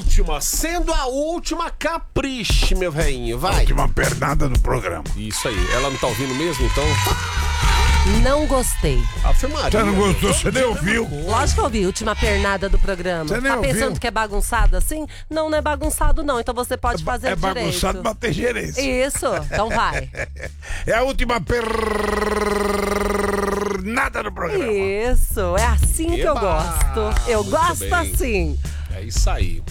última, sendo a última, capriche, meu velhinho, vai. Última pernada do programa. Isso aí, ela não tá ouvindo mesmo, então... Não gostei. Ave Maria. Você não gostou, você nem ouviu. Lógico que eu ouvi, última pernada do programa. Você nem Tá pensando ouviu? que é bagunçado assim? Não, não é bagunçado não, então você pode fazer direito. É bagunçado pra ter gerência. Isso, então vai. É a última pernada do programa. Isso, é assim que eu Eba! gosto. Eu Muito gosto bem. assim. É isso aí.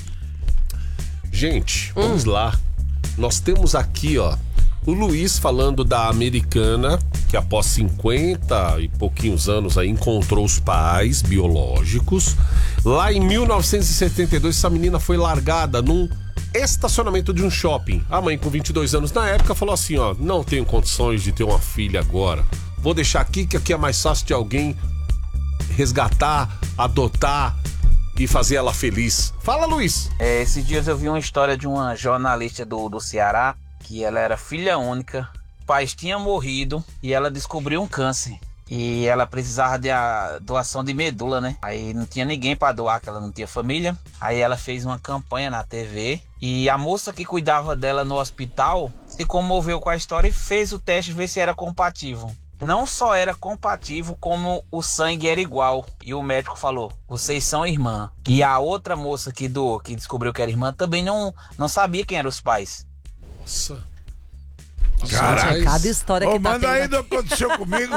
Gente, vamos lá. Nós temos aqui, ó, o Luiz falando da americana, que após 50 e pouquinhos anos aí encontrou os pais biológicos. Lá em 1972, essa menina foi largada num estacionamento de um shopping. A mãe, com 22 anos na época, falou assim, ó, não tenho condições de ter uma filha agora. Vou deixar aqui, que aqui é mais fácil de alguém resgatar, adotar e fazer ela feliz. Fala, Luiz. Esses dias eu vi uma história de uma jornalista do Ceará, que ela era filha única, pais tinham morrido e ela descobriu um câncer. E ela precisava de doação de medula, né? Aí não tinha ninguém para doar, que ela não tinha família. Aí ela fez uma campanha na TV e a moça que cuidava dela no hospital se comoveu com a história e fez o teste ver se era compatível. Não só era compatível, como o sangue era igual. E o médico falou, vocês são irmã. E a outra moça que doou, que descobriu que era irmã, também não sabia quem eram os pais. Nossa. Caraca. Cada história que tá manda aí tendo do que aconteceu comigo.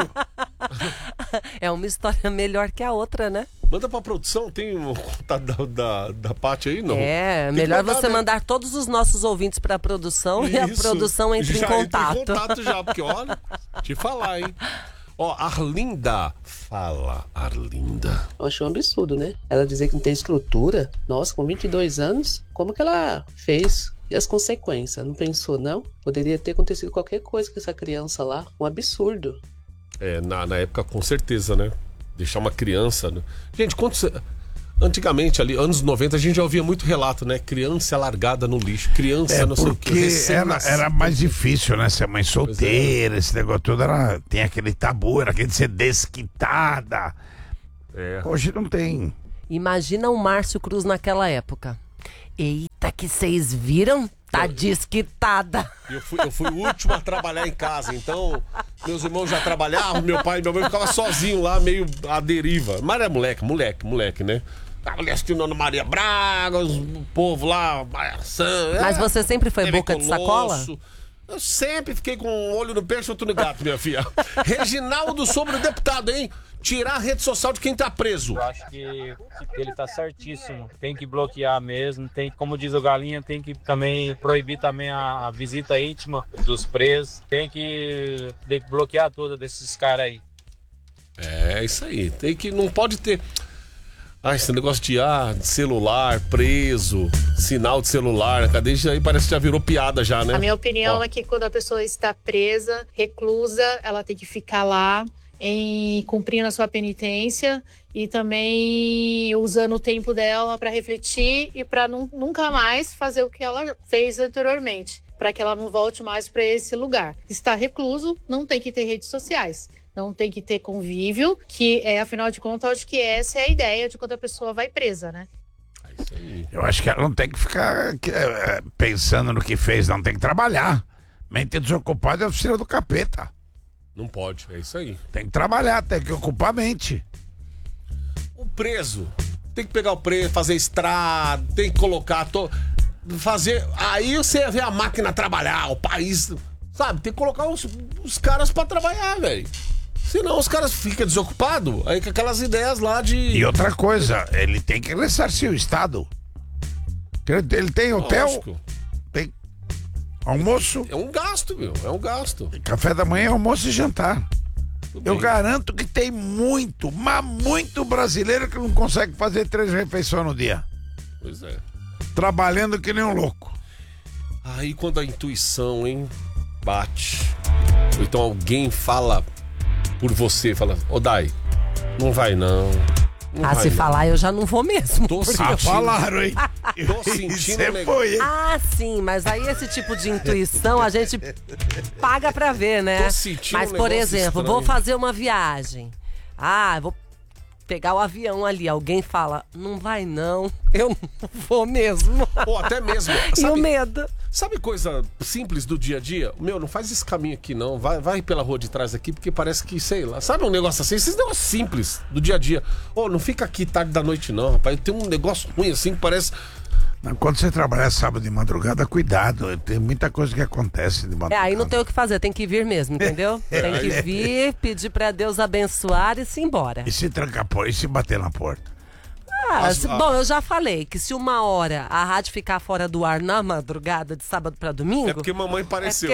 é uma história melhor que a outra, né? Manda pra produção, tem um contato da Paty aí, não? É, Tem melhor que mandar, você né? mandar todos os nossos ouvintes pra produção e a Isso. produção entra Já em contato. Entra em contato já, porque olha, te falar, hein? Ó, Arlinda. Fala, Arlinda. Eu achei um absurdo, né? Ela dizer que não tem estrutura. Nossa, com 22 anos, como que ela fez? E as consequências? Não pensou, não? Poderia ter acontecido qualquer coisa com essa criança lá. Um absurdo. É, na época, com certeza, né? Deixar uma criança... Né? Gente, antigamente, ali, anos 90, a gente já ouvia muito relato, né? Criança largada no lixo, criança não sei o que. Porque era mais difícil, né? Ser mãe solteira, esse negócio todo. Tem aquele tabu, era aquele de ser desquitada. É. Hoje não tem. Imagina o Márcio Cruz naquela época. Eita, que vocês viram? Tá desquitada. Eu fui o último a trabalhar em casa, então meus irmãos já trabalhavam, meu pai e minha mãe ficavam sozinhos lá, meio à deriva. Mas era moleque, né? Tava ali assistindo Ana Maria Braga, o povo lá, Mas você sempre foi TV boca de Colosso. sacola? Eu sempre fiquei com um olho no peixe e outro no gato, minha filha. Reginaldo sobre o deputado, hein? Tirar a rede social de quem tá preso. Eu acho que ele tá certíssimo. Tem que bloquear mesmo. Tem, como diz o Galinha, tem que também proibir também a visita íntima dos presos. Tem que bloquear toda desses caras aí. É, isso aí. Não pode ter... esse negócio de celular, preso, sinal de celular, cadê? Isso aí parece que já virou piada já, né? A minha opinião é que quando a pessoa está presa, reclusa, ela tem que ficar lá cumprindo a sua penitência e também usando o tempo dela para refletir e para nunca mais fazer o que ela fez anteriormente, para que ela não volte mais para esse lugar. Está recluso, não tem que ter redes sociais. Não tem que ter convívio, que afinal de contas, acho que essa é a ideia de quando a pessoa vai presa, né? É isso aí. Eu acho que ela não tem que ficar pensando no que fez, não. Tem que trabalhar. Mente desocupada é a oficina do capeta. Não pode, é isso aí. Tem que trabalhar, tem que ocupar a mente. O preso, tem que pegar o preso, fazer estrada, tem que colocar... fazer... Aí você vê a máquina trabalhar, o país... Sabe, tem que colocar os caras pra trabalhar, velho. Senão os caras ficam desocupados, aí com aquelas ideias lá de... E outra coisa, ele tem que ressarcir o Estado. Ele tem hotel, Lógico. tem almoço, É um gasto, meu, é um gasto. café da manhã, almoço e jantar. Tudo Eu bem. garanto que tem muito, mas muito brasileiro que não consegue fazer 3 refeições no dia. Pois é. Trabalhando que nem um louco. Aí quando a intuição, hein, bate. Ou então alguém fala por você, fala, ô Dai, não vai não. Não vai Se não. falar, eu já não vou mesmo. Tô porque- sentindo. Falaram, hein? Tô sentindo Você um negócio. foi, hein? Ah, sim, mas aí esse tipo de intuição a gente paga pra ver, né? Tô sentindo Mas, um por negócio exemplo, estranho. vou fazer uma viagem. Vou pegar o avião ali, alguém fala, não vai não, eu não vou mesmo. Ou até mesmo. E o medo? Sabe coisa simples do dia a dia? Meu, não faz esse caminho aqui não. Vai pela rua de trás aqui, porque parece que, sei lá. Sabe um negócio assim? Esses negócios simples do dia a dia. Não fica aqui tarde da noite não, rapaz. Tem um negócio ruim assim que parece... Quando você trabalhar sábado de madrugada, cuidado. Tem muita coisa que acontece de madrugada. Aí não tem o que fazer, tem que vir mesmo, entendeu? Tem que vir, pedir pra Deus abençoar e se embora. E se trancar a porta, e se bater na porta? Bom, eu já falei que se 1 hora a rádio ficar fora do ar na madrugada, de sábado pra domingo... É porque mamãe apareceu.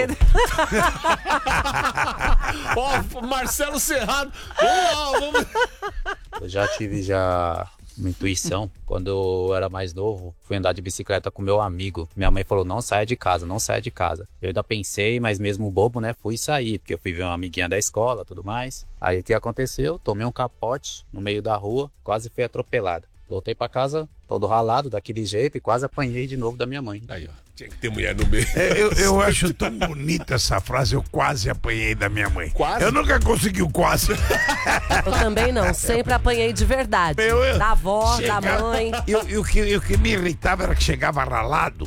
Marcelo Serrado. Vamos. Eu já tive uma intuição. Quando eu era mais novo, fui andar de bicicleta com meu amigo. Minha mãe falou, não saia de casa, não saia de casa. Eu ainda pensei, mas mesmo bobo, né, fui sair, porque eu fui ver uma amiguinha da escola, tudo mais. Aí o que aconteceu? Tomei um capote no meio da rua, quase fui atropelado. Voltei pra casa, todo ralado, daquele jeito, e quase apanhei de novo da minha mãe. Aí, ó, tinha que ter mulher no meio. Eu acho tão bonita essa frase, eu quase apanhei da minha mãe. Quase? Eu nunca consegui o quase. Eu também não, sempre apanhei de verdade. Da avó, da mãe. E o que me irritava era que chegava ralado.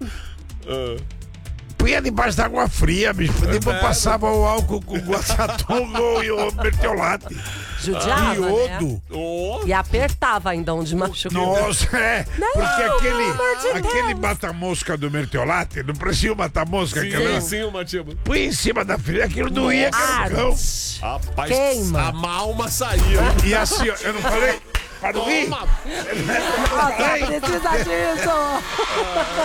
Punha debaixo da água fria, bicho. Depois passava o álcool com o guaçatongo e o mertiolate. Judiava, iodo. Né? E apertava ainda onde machucou. Nossa, porque de aquele mata-mosca do mertiolate, não parecia o mata-mosca? Sim, o Matiba. Põe em cima da fria, aquilo doía, carcão. Rapaz, queima. a alma saiu. E assim, ó, eu não falei... Para dormir? Nossa, precisa disso!